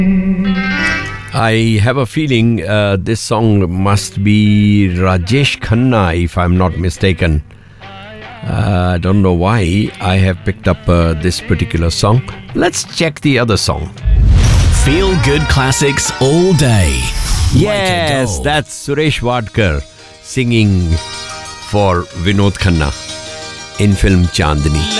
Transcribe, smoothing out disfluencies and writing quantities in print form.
I have a feeling this song must be Rajesh Khanna, if I'm not mistaken. I don't know why I have picked up this particular song. Let's check the other song. Feel good classics all day. Yes, that's Suresh Wadkar singing for Vinod Khanna in film Chandni.